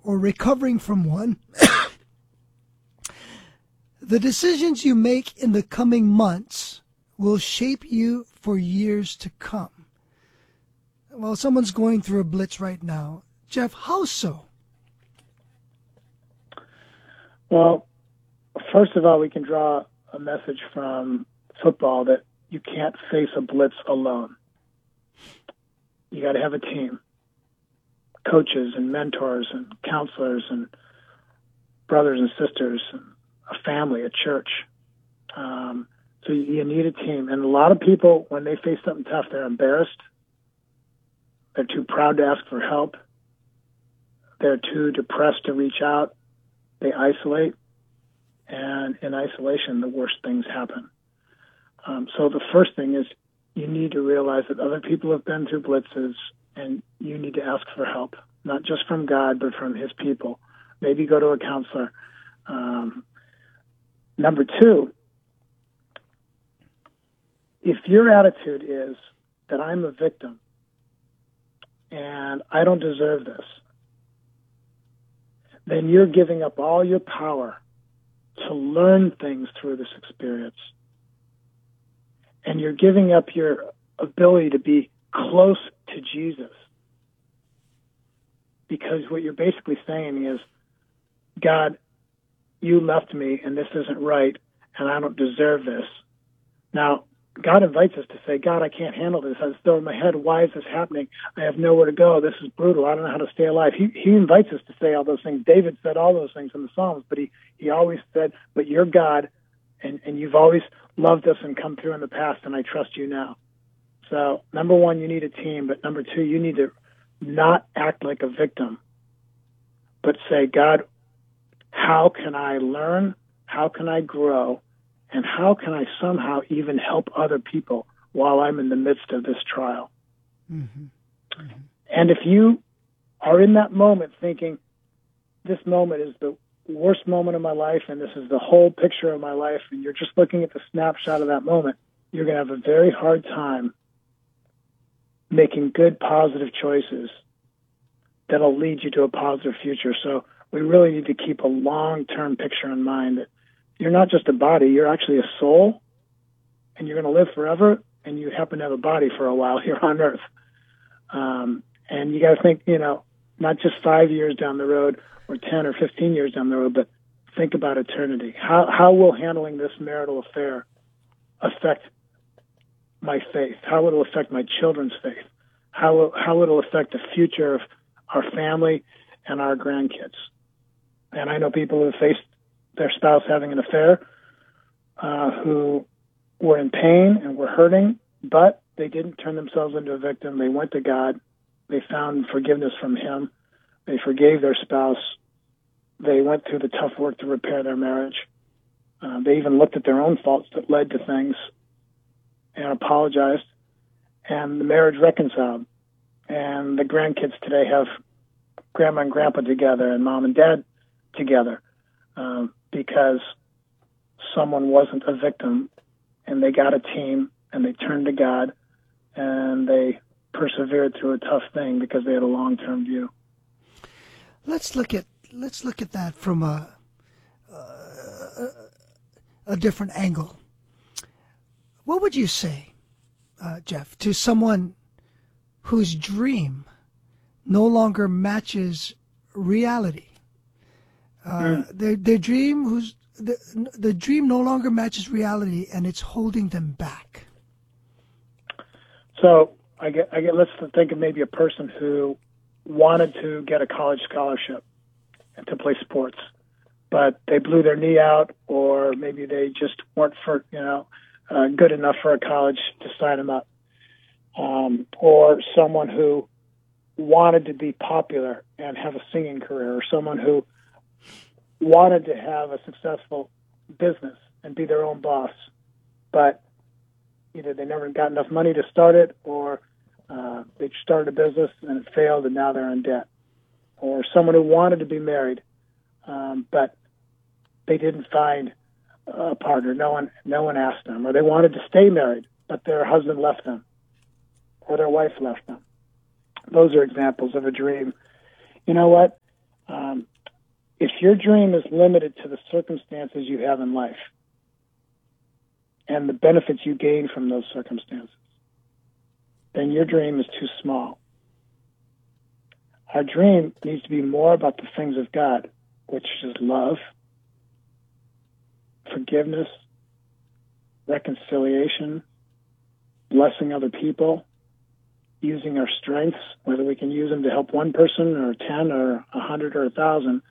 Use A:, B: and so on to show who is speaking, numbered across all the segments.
A: or recovering from one, the decisions you make in the coming months will shape you for years to come. Well, someone's going through a blitz right now. Jeff, how so?
B: Well, first of all, we can draw a message from football that you can't face a blitz alone. You got to have a team, coaches and mentors and counselors and brothers and sisters, and a family, a church. So you need a team. And a lot of people, when they face something tough, they're embarrassed. They're too proud to ask for help. They're too depressed to reach out. They isolate. And in isolation, the worst things happen. So the first thing is you need to realize that other people have been through blitzes, and you need to ask for help, not just from God, but from his people. Maybe go to a counselor. Number two, if your attitude is that I'm a victim and I don't deserve this, then you're giving up all your power to learn things through this experience. And you're giving up your ability to be close to Jesus. Because what you're basically saying is, God, you left me and this isn't right and I don't deserve this. Now, God invites us to say, God, I can't handle this. I still in my head, why is this happening? I have nowhere to go. This is brutal. I don't know how to stay alive. He invites us to say all those things. David said all those things in the Psalms, but he always said, but you're God, and you've always loved us and come through in the past, and I trust you now. So, number one, you need a team, but number two, you need to not act like a victim, but say, God, how can I learn? How can I grow? And how can I somehow even help other people while I'm in the midst of this trial? Mm-hmm. Mm-hmm. And if you are in that moment thinking, this moment is the worst moment of my life and this is the whole picture of my life, and you're just looking at the snapshot of that moment, you're going to have a very hard time making good, positive choices that'll lead you to a positive future. So we really need to keep a long-term picture in mind that you're not just a body, you're actually a soul, and you're going to live forever, and you happen to have a body for a while here on earth. And you got to think, not just 5 years down the road or 10 or 15 years down the road, but think about eternity. How will handling this marital affair affect my faith? How will it affect my children's faith? How will it affect the future of our family and our grandkids? And I know people who faced their spouse having an affair, who were in pain and were hurting, but they didn't turn themselves into a victim. They went to God. They found forgiveness from him. They forgave their spouse. They went through the tough work to repair their marriage. They even looked at their own faults that led to things and apologized. And the marriage reconciled. And the grandkids today have grandma and grandpa together and mom and dad together. Because someone wasn't a victim, and they got a team, and they turned to God, and they persevered through a tough thing because they had a long-term view.
A: Let's look at that from a different angle. What would you say, Jeff, to someone whose dream no longer matches reality? Their dream, the dream no longer matches reality, and it's holding them back.
B: So let's think of maybe a person who wanted to get a college scholarship and to play sports, but they blew their knee out, or maybe they just weren't good enough for a college to sign them up, or someone who wanted to be popular and have a singing career, or someone who wanted to have a successful business and be their own boss, but either they never got enough money to start it, or they started a business and it failed and now they're in debt. Or someone who wanted to be married, but they didn't find a partner. No one asked them. Or they wanted to stay married, but their husband left them, or their wife left them. Those are examples of a dream. You know what? if your dream is limited to the circumstances you have in life and the benefits you gain from those circumstances, then your dream is too small. Our dream needs to be more about the things of God, which is love, forgiveness, reconciliation, blessing other people, using our strengths, whether we can use them to help one person or 10 or 100 or 1,000.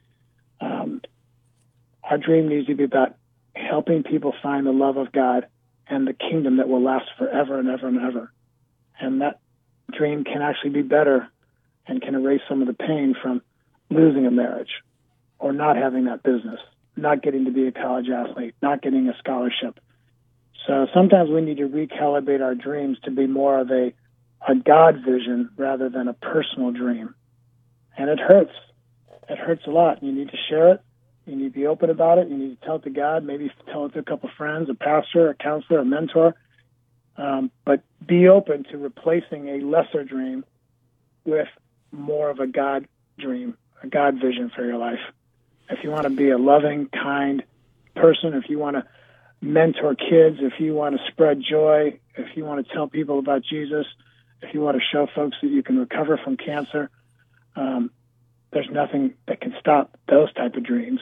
B: Our dream needs to be about helping people find the love of God and the kingdom that will last forever and ever and ever. And that dream can actually be better and can erase some of the pain from losing a marriage or not having that business, not getting to be a college athlete, not getting a scholarship. So sometimes we need to recalibrate our dreams to be more of a God vision rather than a personal dream. And it hurts. It hurts a lot. You need to share it. You need to be open about it. You need to tell it to God, maybe tell it to a couple of friends, a pastor, a counselor, a mentor. But be open to replacing a lesser dream with more of a God dream, a God vision for your life. If you want to be a loving, kind person, if you want to mentor kids, if you want to spread joy, if you want to tell people about Jesus, if you want to show folks that you can recover from cancer, there's nothing that can stop those type of dreams.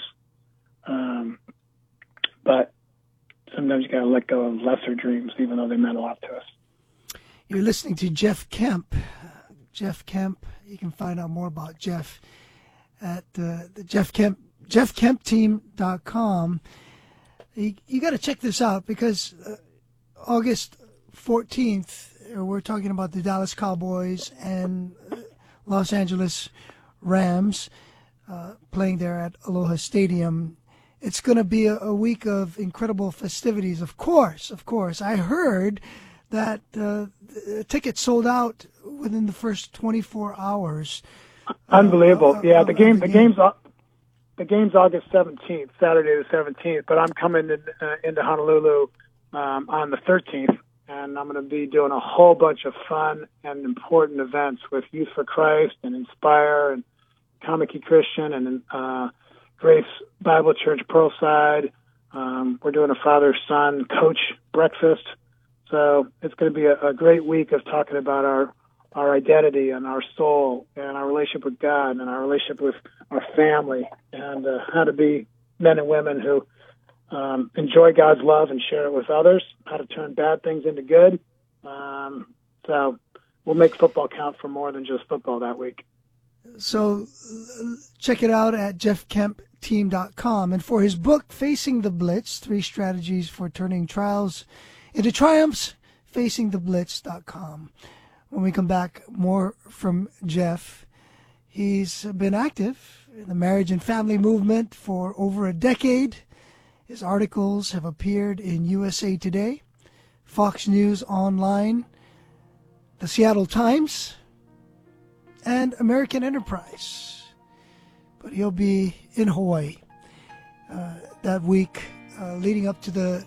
B: But sometimes you got to let go of lesser dreams, even though they meant a lot to us.
A: You're listening to Jeff Kemp. Jeff Kemp. You can find out more about Jeff at the jeffkempteam.com. You got to check this out because August 14th, we're talking about the Dallas Cowboys and Los Angeles Rams playing there at Aloha Stadium. It's going to be a week of incredible festivities. Of course. I heard that the tickets sold out within the first 24 hours. Unbelievable.
B: The game's August 17th, Saturday the 17th, but I'm coming into Honolulu on the 13th, and I'm going to be doing a whole bunch of fun and important events with Youth for Christ and Inspire and Kamiki Christian and Grace Bible Church Pearlside. We're doing a father-son coach breakfast. So it's going to be a great week of talking about our identity and our soul and our relationship with God and our relationship with our family and how to be men and women who enjoy God's love and share it with others, how to turn bad things into good. So we'll make football count for more than just football that week.
A: So check it out at jeffkempteam.com. And for his book, Facing the Blitz, 3 Strategies for Turning Trials into Triumphs, facingtheblitz.com. When we come back, more from Jeff. He's been active in the marriage and family movement for over a decade. His articles have appeared in USA Today, Fox News Online, the Seattle Times, and American Enterprise. But he'll be in Hawaii that week leading up to the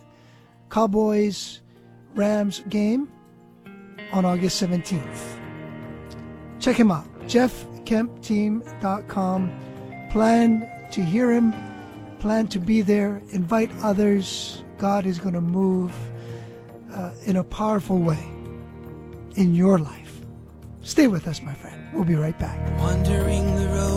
A: Cowboys-Rams game on August 17th. Check him out, jeffkempteam.com. Plan to hear him, plan to be there, invite others. God is going to move in a powerful way in your life. Stay with us, my friend. We'll be right back.
C: Wandering the road